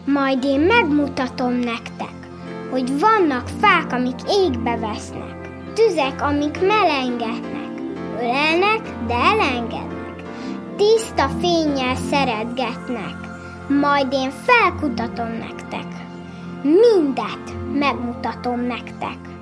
Majd én megmutatom nektek, hogy vannak fák, amik égbe vesznek, tüzek, amik melengetnek, ölelnek, de elengednek, tiszta fénnyel szeretgetnek, majd én felkutatom nektek, mindet megmutatom nektek.